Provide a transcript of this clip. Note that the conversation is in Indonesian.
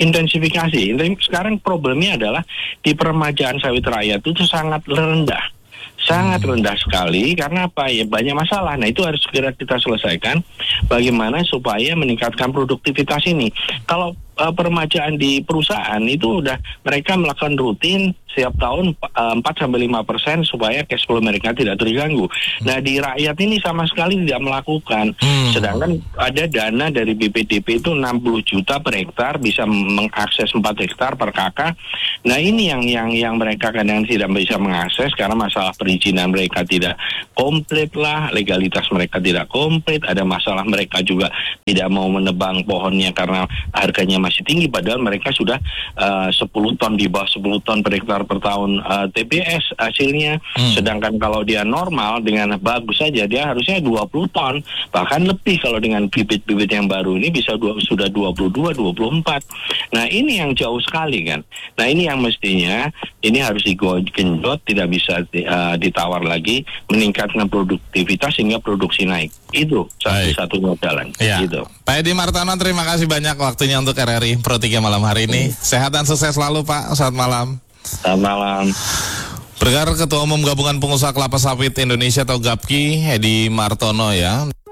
intensifikasi. Sekarang problemnya adalah di peremajaan sawit rakyat itu sangat rendah. Sangat rendah sekali, karena apa ya, banyak masalah. Nah, itu harus segera kita selesaikan bagaimana supaya meningkatkan produktivitas ini. Kalau peremajaan di perusahaan itu udah mereka melakukan rutin setiap tahun 4-5% supaya cash flow mereka tidak terganggu. Nah, di rakyat ini sama sekali tidak melakukan. Sedangkan ada dana dari BPDP itu 60 juta per hektar, bisa mengakses 4 hektar per kakak. Nah, ini yang mereka kadang tidak bisa mengakses karena masalah perizinan mereka tidak komplit lah, legalitas mereka tidak komplit, ada masalah mereka juga tidak mau menebang pohonnya karena harganya masih tinggi, padahal mereka sudah 10 ton, di bawah 10 ton per hektar per tahun TBS hasilnya. Sedangkan kalau dia normal dengan bagus saja dia harusnya 20 ton, bahkan lebih kalau dengan bibit-bibit yang baru ini bisa sudah 22, 24. Nah, ini yang jauh sekali kan. Nah, ini yang mestinya ini harus digenjot, tidak bisa ditawar lagi, meningkatkan produktivitas sehingga produksi naik. Itu satu-satunya jalan. Ya. Gitu. Pak Edi Martono, terima kasih banyak waktunya untuk RRI Pro 3 malam hari ini. Sehat dan sukses selalu, Pak. Selamat malam. Selamat malam. Bergar Ketua Umum Gabungan Pengusaha Kelapa Sawit Indonesia atau GAPKI, Edi Martono ya.